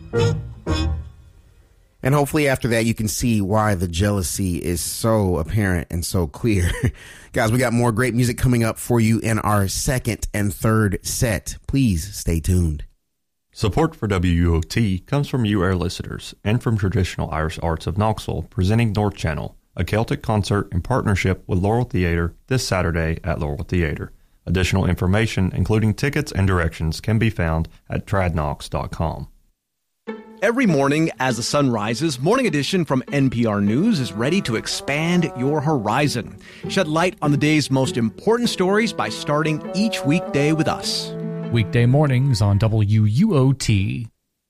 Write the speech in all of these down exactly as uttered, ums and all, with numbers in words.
And hopefully after that, you can see why the jealousy is so apparent and so clear. Guys, we got more great music coming up for you in our second and third set. Please stay tuned. Support for W U O T comes from you, our listeners, and from Traditional Irish Arts of Knoxville, presenting North Channel, a Celtic concert in partnership with Laurel Theatre this Saturday at Laurel Theatre. Additional information, including tickets and directions, can be found at tradnox dot com. Every morning as the sun rises, Morning Edition from N P R News is ready to expand your horizon. Shed light on the day's most important stories by starting each weekday with us. Weekday mornings on W U O T.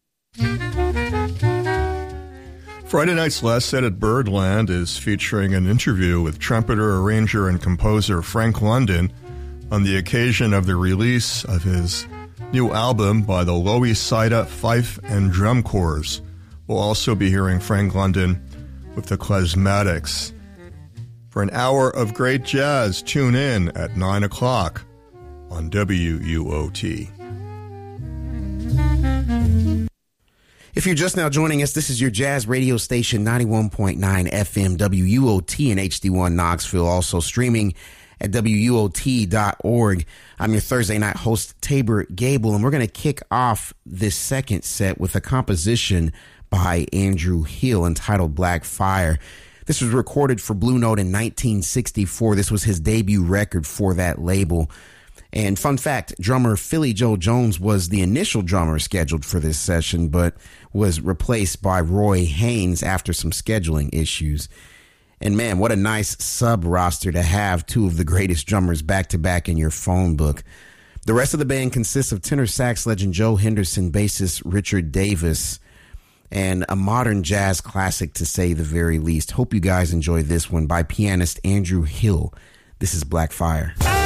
Friday night's Last Set at Birdland is featuring an interview with trumpeter, arranger, and composer Frank London on the occasion of the release of his new album by the Lowy Sida Fife and Drum Corps. We'll also be hearing Frank London with the Klezmatics. For an hour of great jazz, tune in at nine o'clock on W U O T. If you're just now joining us, this is your jazz radio station, ninety-one point nine F M W U O T and H D one Knoxville, also streaming at W U O T dot org. I'm your Thursday night host, Tabor Gable, and we're going to kick off this second set with a composition by Andrew Hill entitled Black Fire. This was recorded for Blue Note in nineteen sixty-four. This was his debut record for that label. And fun fact, drummer Philly Joe Jones was the initial drummer scheduled for this session, but was replaced by Roy Haynes after some scheduling issues. And man, what a nice sub roster to have two of the greatest drummers back to back in your phone book. The rest of the band consists of tenor sax legend Joe Henderson, bassist Richard Davis, and a modern jazz classic to say the very least. Hope you guys enjoy this one by pianist Andrew Hill. This is Black Fire.